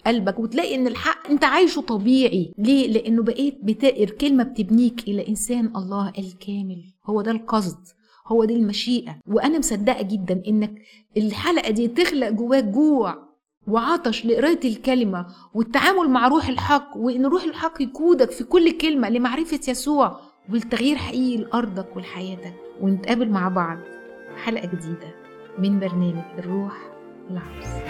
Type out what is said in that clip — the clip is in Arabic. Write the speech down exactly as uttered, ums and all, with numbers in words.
قلبك وتلاقي ان الحق انت عايشه طبيعي. ليه؟ لانه بقيت بتقر كلمة بتبنيك الى انسان الله الكامل. هو ده القصد، هو دي المشيئة. وانا مصدقة جدا انك الحلقة دي تخلق جواك جوع وعطش لقراية الكلمة والتعامل مع روح الحق، وان روح الحق يقودك في كل كلمة لمعرفة يسوع والتغيير حقيقي لأرضك ولحياتك. ونتقابل مع بعض حلقة جديدة من برنامج الروح العروس.